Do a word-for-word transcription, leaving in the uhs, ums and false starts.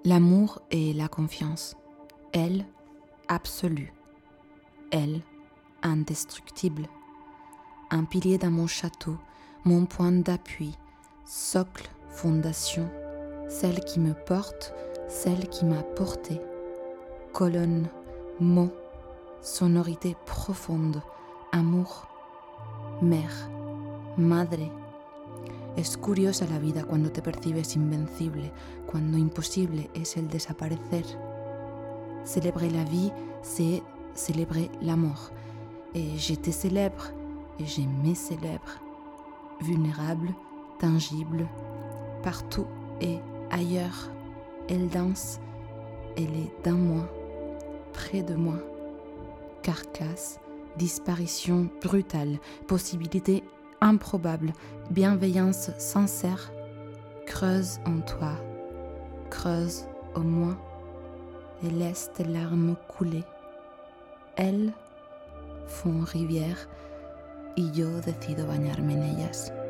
L'amour et la confiance. Elle, absolue. Elle, indestructible. Un pilier dans mon château, mon point d'appui, socle, fondation, celle qui me porte, celle qui m'a porté. Colonne, mot, sonorité profonde, amour, mère, madre. Es curiosa la vida cuando te percibes invencible, cuando imposible es el desaparecer. Célébrer la vie, c'est célébrer la mort. Et je te célèbre, et je me célèbre. Vulnérable, tangible, partout et ailleurs. Elle danse, elle est dans moi, près de moi. Carcasse, disparition brutale, possibilité improbable, bienveillance sincère. Creuse en toi, creuse en moi, et laisse tes larmes couler. Elles font rivière y yo decido bañarme en ellas.